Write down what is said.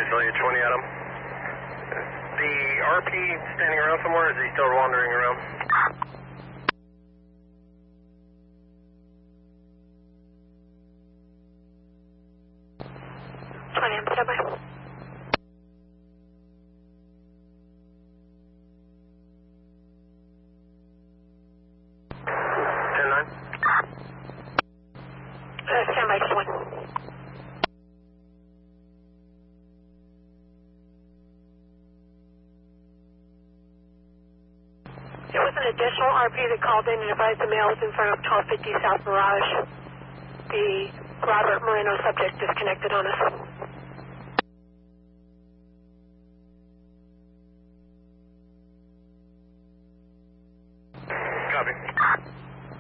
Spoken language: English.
Facility 20 Adam. The RP standing around somewhere, or is he still wandering around? Standby. 10-9. Standby, just one. There was an additional RP that called in and advised the male was in front of 1250 South Mirage. The Robert Moreno subject disconnected on us.